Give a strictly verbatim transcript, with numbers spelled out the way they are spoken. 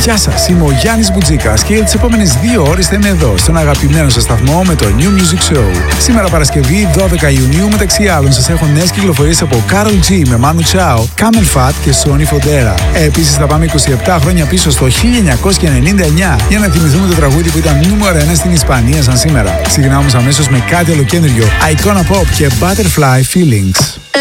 Γεια σας, είμαι ο Γιάννης Μπουτζίκας και για τις επόμενες δύο ώρες θα είμαι εδώ στον αγαπημένο σας σταθμό με το New Music Show. Σήμερα Παρασκευή δώδεκα Ιουνίου, μεταξύ άλλων σας έχω νέες κυκλοφορίες από Karol G με Manu Chao, Camel Fat και Sonny Fodera. Επίσης θα πάμε είκοσι επτά χρόνια πίσω στο χίλια εννιακόσια ενενήντα εννιά για να θυμηθούμε το τραγούδι που ήταν νούμερο ένα στην Ισπανία σαν σήμερα. Ξεκινάμε όμως αμέσως με κάτι ολοκένουργιο, Icona Pop και Butterfly Feelings.